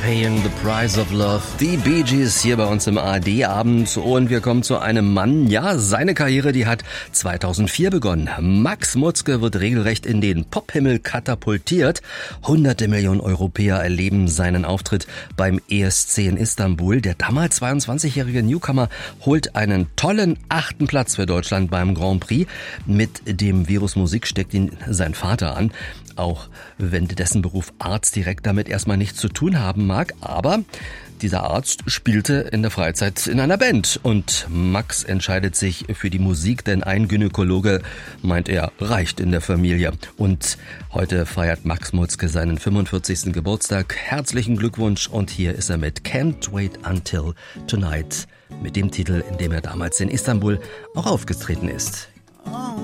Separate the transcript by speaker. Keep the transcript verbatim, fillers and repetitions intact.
Speaker 1: Paying the Price of Love. Die Bee Gees hier bei uns im A R D-Abend und wir kommen zu einem Mann, ja, seine Karriere, die hat zweitausendvier begonnen. Max Mutzke wird regelrecht in den Pophimmel katapultiert. Hunderte Millionen Europäer erleben seinen Auftritt beim E S C in Istanbul. Der damals zweiundzwanzigjährige Newcomer holt einen tollen achten Platz für Deutschland beim Grand Prix. Mit dem Virus Musik steckt ihn sein Vater an, auch wenn dessen Beruf Arzt direkt damit erstmal nichts zu tun haben mag. Aber dieser Arzt spielte in der Freizeit in einer Band und Max entscheidet sich für die Musik, denn ein Gynäkologe, meint er, reicht in der Familie. Und heute feiert Max Mutzke seinen fünfundvierzigsten Geburtstag. Herzlichen Glückwunsch und hier ist er mit Can't Wait Until Tonight, mit dem Titel, in dem er damals in Istanbul auch aufgetreten ist.